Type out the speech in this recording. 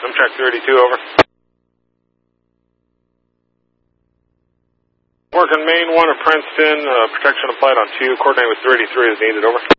Track 32, over. Working main 1 of Princeton, protection applied on 2, coordinate with 33 is needed, over.